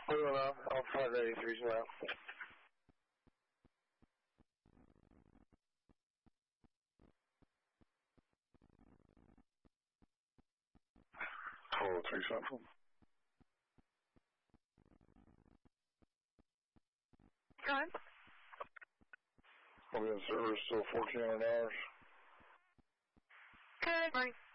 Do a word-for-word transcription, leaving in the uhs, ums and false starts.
Moving up, Alpha five eighty-three left. twelve oh three Central. Go ahead. I'll be in service still fourteen hundred hours. Good morning.